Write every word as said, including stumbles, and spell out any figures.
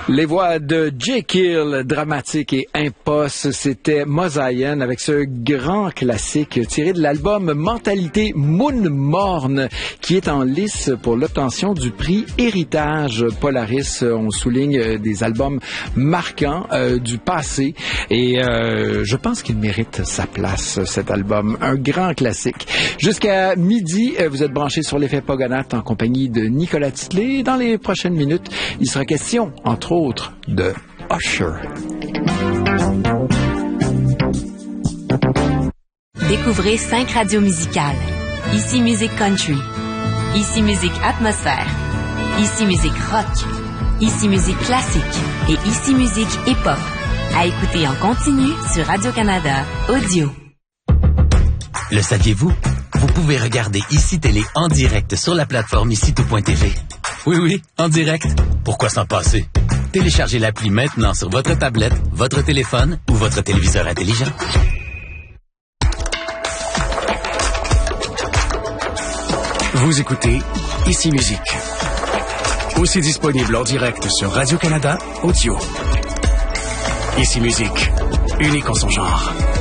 Les voix de Jekyll, dramatique et impost, c'était Mosaïen avec ce grand classique tiré de l'album Mentalité Moon Morne qui est en lice pour l'obtention du prix Héritage Polaris. On souligne des albums marquants euh, du passé et euh, je pense qu'il mérite sa place, cet album. Un grand classique. Jusqu'à midi, vous êtes branchés sur l'effet Pogonat en compagnie de Nicolas Titley. Dans les prochaines minutes, il sera question, entre autres, de Usher. Découvrez cinq radios musicales. Ici Musique Country. Ici Musique Atmosphère. Ici Musique Rock. Ici Musique Classique. Et Ici Musique Hip-Hop. À écouter en continu sur Radio-Canada Audio. Le saviez-vous? Vous pouvez regarder Ici Télé en direct sur la plateforme ici tout point t v. Oui, oui, en direct. Pourquoi s'en passer? Téléchargez l'appli maintenant sur votre tablette, votre téléphone ou votre téléviseur intelligent. Vous écoutez Ici Musique. Aussi disponible en direct sur Radio-Canada Audio. Ici Musique, unique en son genre.